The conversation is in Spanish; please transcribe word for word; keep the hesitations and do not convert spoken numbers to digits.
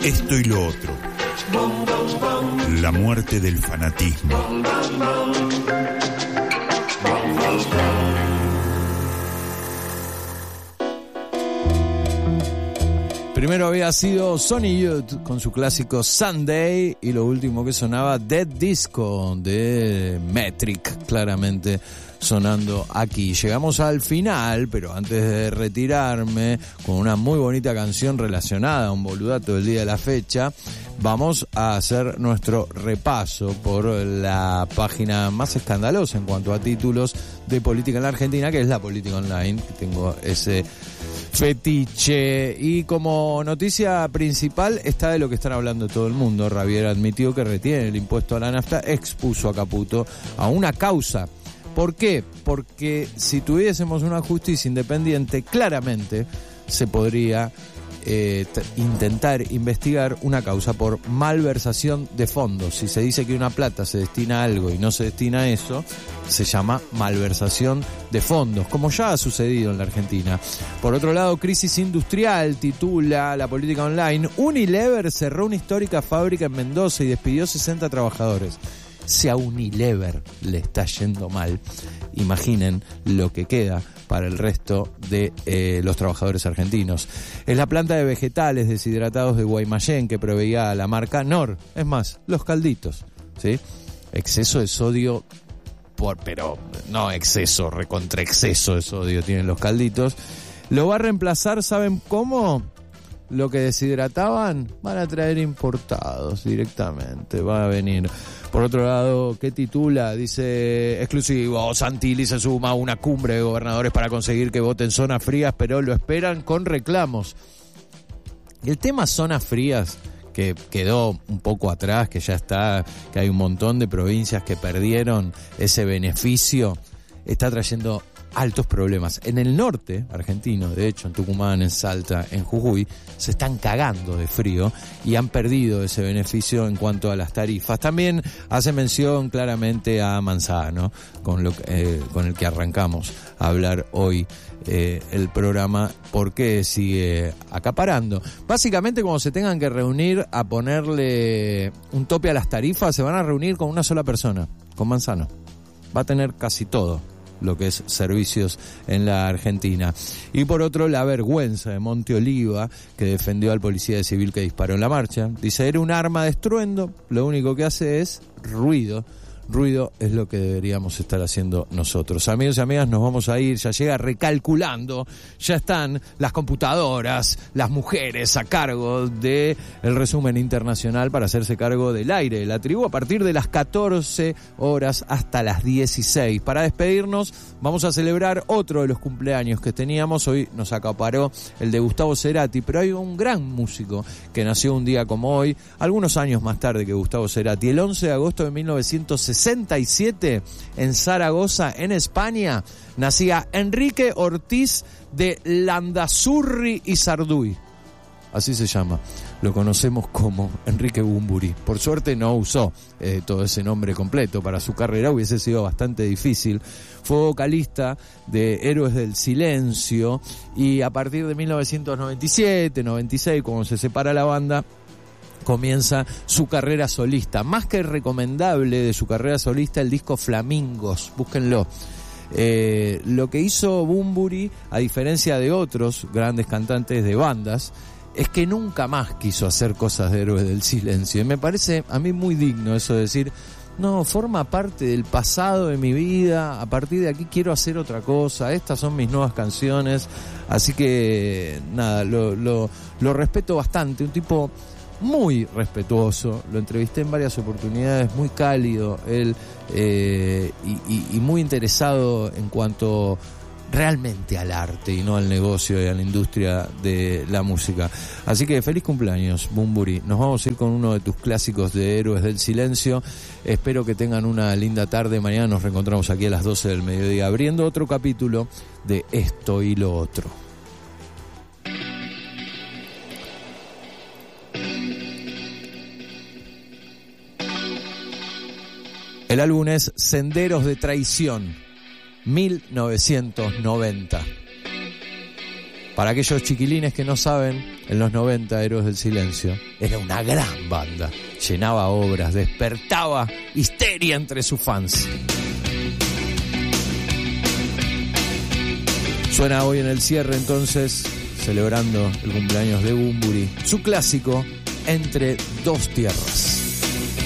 Esto y lo otro. La muerte del fanatismo. Primero había sido Sonny Youth con su clásico Sunday, y lo último que sonaba Dead Disco de Metric, claramente sonando aquí. Llegamos al final, pero antes de retirarme, con una muy bonita canción relacionada a un boludato del día de la fecha, vamos a hacer nuestro repaso por la página más escandalosa en cuanto a títulos de política en la Argentina, que es La Política Online, que tengo ese fetiche. Y como noticia principal está de lo que están hablando todo el mundo. Ravier admitió que retiene el impuesto a la nafta, expuso a Caputo a una causa. ¿Por qué? Porque si tuviésemos una justicia independiente, claramente se podría eh, t- intentar investigar una causa por malversación de fondos. Si se dice que una plata se destina a algo y no se destina a eso, se llama malversación de fondos, como ya ha sucedido en la Argentina. Por otro lado, crisis industrial, titula La Política Online. Unilever cerró una histórica fábrica en Mendoza y despidió sesenta trabajadores. Si a Unilever le está yendo mal, imaginen lo que queda para el resto de eh, los trabajadores argentinos. Es la planta de vegetales deshidratados de Guaymallén que proveía a la marca Nor. Es más, los calditos, ¿sí? Exceso de sodio, por, pero no exceso, recontra exceso de sodio tienen los calditos. Lo va a reemplazar, ¿saben cómo? Lo que deshidrataban van a traer importados directamente, va a venir. Por otro lado, ¿qué titula? Dice, exclusivo, Santilli se suma a una cumbre de gobernadores para conseguir que voten zonas frías, pero lo esperan con reclamos. El tema zonas frías, que quedó un poco atrás, que ya está, que hay un montón de provincias que perdieron ese beneficio, está trayendo altos problemas. En el norte argentino, de hecho, en Tucumán, en Salta, en Jujuy, se están cagando de frío y han perdido ese beneficio en cuanto a las tarifas. También hace mención claramente a Manzano, con lo eh, con el que arrancamos a hablar hoy eh, el programa, porque sigue acaparando. Básicamente, cuando se tengan que reunir a ponerle un tope a las tarifas, se van a reunir con una sola persona, con Manzano. Va a tener casi todo lo que es servicios en la Argentina. Y por otro, la vergüenza de Monte Oliva, que defendió al policía de civil que disparó en la marcha. Dice, era un arma de estruendo, lo único que hace es ruido. Ruido es lo que deberíamos estar haciendo nosotros. Amigos y amigas, nos vamos a ir, ya llega Recalculando, ya están las computadoras, las mujeres a cargo de el resumen internacional para hacerse cargo del aire de la tribu a partir de las catorce horas hasta las dieciséis. Para despedirnos, vamos a celebrar otro de los cumpleaños que teníamos. Hoy nos acaparó el de Gustavo Cerati, pero hay un gran músico que nació un día como hoy, algunos años más tarde que Gustavo Cerati, el once de agosto de mil novecientos sesenta y siete, en Zaragoza, en España, nacía Enrique Ortiz de Landazurri y Sarduy. Así se llama. Lo conocemos como Enrique Bunbury. Por suerte no usó eh, todo ese nombre completo. Para su carrera hubiese sido bastante difícil. Fue vocalista de Héroes del Silencio y a partir de mil novecientos noventa y siete, noventa y seis, cuando se separa la banda, comienza su carrera solista. Más que recomendable de su carrera solista, el disco Flamingos, búsquenlo. Eh, lo que hizo Bunbury, a diferencia de otros grandes cantantes de bandas, es que nunca más quiso hacer cosas de Héroes del Silencio. Y me parece a mí muy digno eso de decir, no, forma parte del pasado de mi vida, a partir de aquí quiero hacer otra cosa, estas son mis nuevas canciones. Así que nada, lo, lo, lo respeto bastante, un tipo muy respetuoso, lo entrevisté en varias oportunidades, muy cálido él, eh, y, y, y muy interesado en cuanto realmente al arte y no al negocio y a la industria de la música. Así que feliz cumpleaños, Bunbury. Nos vamos a ir con uno de tus clásicos de Héroes del Silencio. Espero que tengan una linda tarde. Mañana nos reencontramos aquí a las doce del mediodía abriendo otro capítulo de Esto y lo Otro. El álbum es Senderos de Traición, mil novecientos noventa. Para aquellos chiquilines que no saben, en los noventa Héroes del Silencio era una gran banda. Llenaba obras, despertaba histeria entre sus fans. Suena hoy en el cierre entonces, celebrando el cumpleaños de Bunbury, su clásico Entre dos tierras.